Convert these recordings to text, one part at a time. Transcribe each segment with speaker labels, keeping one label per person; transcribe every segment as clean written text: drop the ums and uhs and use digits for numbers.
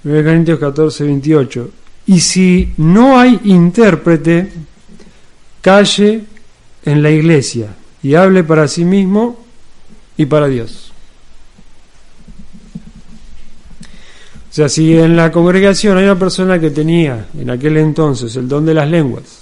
Speaker 1: 1 Corintios 14, 28. Y si no hay intérprete, calle en la iglesia y hable para sí mismo y para Dios. O sea, si en la congregación hay una persona que tenía en aquel entonces el don de las lenguas,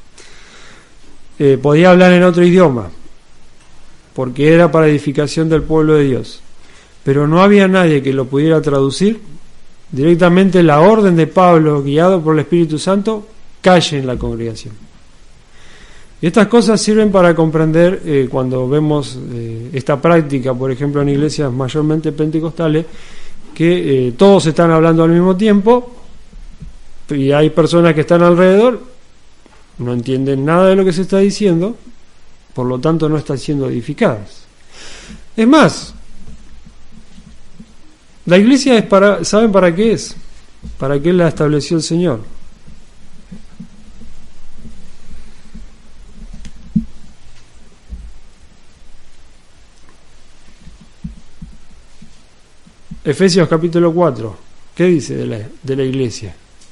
Speaker 1: podía hablar en otro idioma, porque era para edificación del pueblo de Dios, pero no había nadie que lo pudiera traducir, directamente la orden de Pablo, guiado por el Espíritu Santo, calle en la congregación. Y estas cosas sirven para comprender cuando vemos esta práctica, por ejemplo, en iglesias mayormente pentecostales, que todos están hablando al mismo tiempo y hay personas que están alrededor, no entienden nada de lo que se está diciendo, por lo tanto no están siendo edificadas. Es más, la iglesia es para, ¿saben para qué es? ¿Para qué la estableció el Señor? Efesios capítulo 4, ¿qué dice de la iglesia?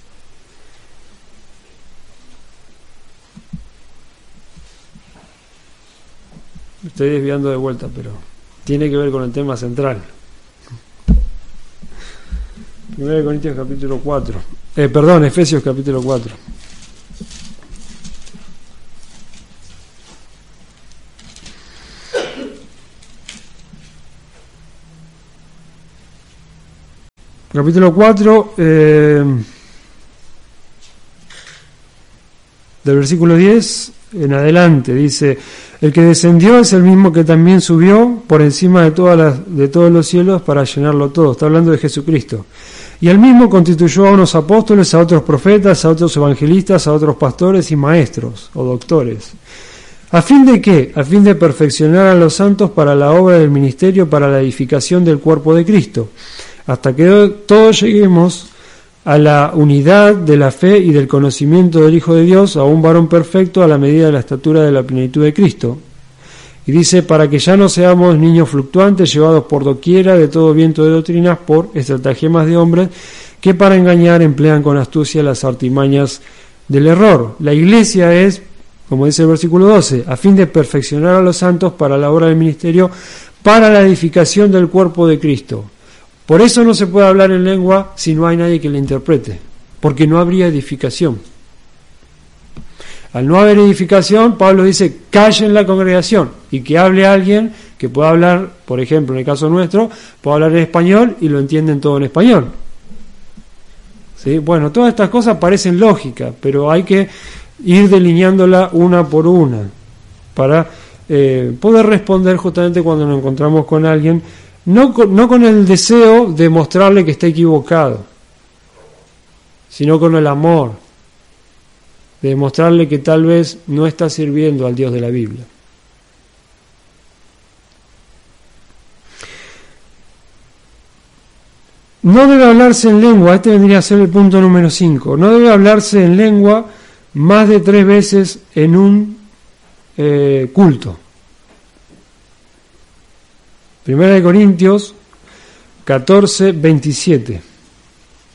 Speaker 1: Me estoy desviando de vuelta, pero tiene que ver con el tema central. 1 Corintios capítulo 4. Efesios capítulo 4. Capítulo 4, del versículo 10 en adelante, dice: el que descendió es el mismo que también subió por encima de todos los cielos para llenarlo todo. Está hablando de Jesucristo. Y él mismo constituyó a unos apóstoles, a otros profetas, a otros evangelistas, a otros pastores y maestros o doctores. ¿A fin de qué? A fin de perfeccionar a los santos para la obra del ministerio, para la edificación del cuerpo de Cristo, hasta que todos lleguemos a la unidad de la fe y del conocimiento del Hijo de Dios, a un varón perfecto a la medida de la estatura de la plenitud de Cristo. Y dice: para que ya no seamos niños fluctuantes, llevados por doquiera de todo viento de doctrinas, por estratagemas de hombres que para engañar emplean con astucia las artimañas del error. La iglesia es, como dice el versículo 12, a fin de perfeccionar a los santos para la obra del ministerio, para la edificación del cuerpo de Cristo. Por eso no se puede hablar en lengua si no hay nadie que la interprete, porque no habría edificación. Al no haber edificación, Pablo dice: calle en la congregación, y que hable alguien que pueda hablar, por ejemplo, en el caso nuestro, pueda hablar en español y lo entienden todo en español. ¿Sí? Bueno, todas estas cosas parecen lógicas, pero hay que ir delineándola una por una para poder responder justamente cuando nos encontramos con alguien, no con el deseo de mostrarle que está equivocado, sino con el amor de demostrarle que tal vez no está sirviendo al Dios de la Biblia. No debe hablarse en lengua, este vendría a ser el punto número 5, no debe hablarse en lengua más de 3 veces en un culto. 1 Corintios 14, 27.